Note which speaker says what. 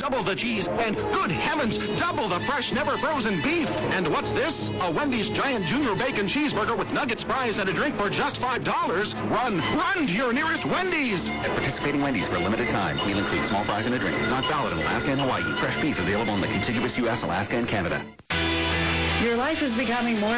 Speaker 1: double the cheese, and good heavens, double the fresh, never frozen beef. And what's this? A Wendy's Giant Junior Bacon Cheeseburger with nuggets, fries, and a drink for just $5. Run to your nearest Wendy's.
Speaker 2: At participating Wendy's for a limited time. Meal includes small fries and a drink. Not valid in Alaska and Hawaii. Fresh beef available in the contiguous U.S., Alaska, and Canada.
Speaker 3: Your life is becoming more